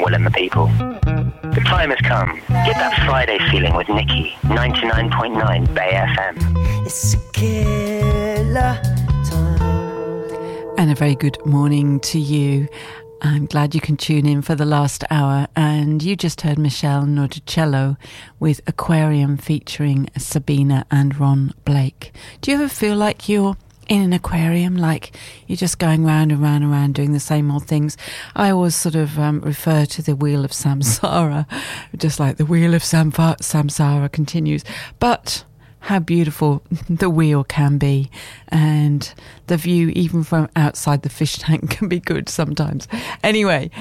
Will and the people. The time has come. Get that Friday feeling with Nikki, 99.9 Bay FM. It's a killer time. And a very good morning to you. I'm glad you can tune in for the last hour. And you just heard Michelle Nocicello with Aquarium featuring Sabina and Ron Blake. Do you ever feel like you're in an aquarium, like you're just going round and round and round doing the same old things? I always sort of refer to the wheel of samsara, just like the wheel of samsara continues. But how beautiful the wheel can be, and the view even from outside the fish tank can be good sometimes. Anyway,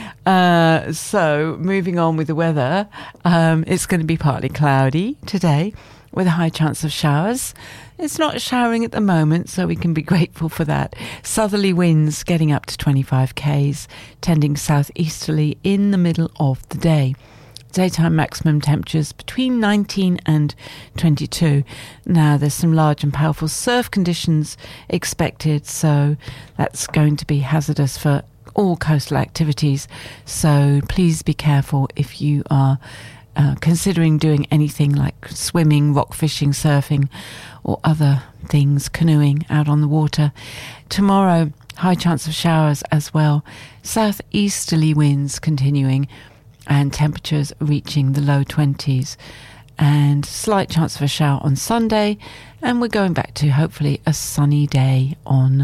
so moving on with the weather, it's going to be partly cloudy today with a high chance of showers. It's not showering at the moment, so we can be grateful for that. Southerly winds getting up to 25 k's, tending southeasterly in the middle of the day. Daytime maximum temperatures between 19 and 22. Now, there's some large and powerful surf conditions expected, so that's going to be hazardous for all coastal activities. So please be careful if you are considering doing anything like swimming, rock fishing, surfing, or other things, canoeing out on the water. Tomorrow, high chance of showers as well. Southeasterly winds continuing, and temperatures reaching the low 20s, and slight chance of a shower on Sunday, and we're going back to hopefully a sunny day on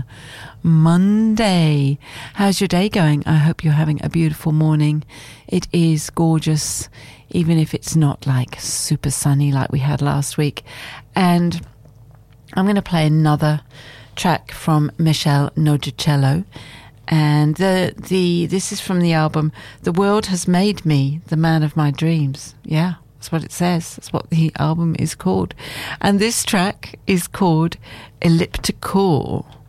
Monday. How's your day going? I hope you're having a beautiful morning. It is gorgeous, even if it's not like super sunny like we had last week. And I'm going to play another track from Michelle Nocicello. And this is from the album The World Has Made Me the Man of My Dreams. Yeah, that's what it says. That's what the album is called. And this track is called Elliptical.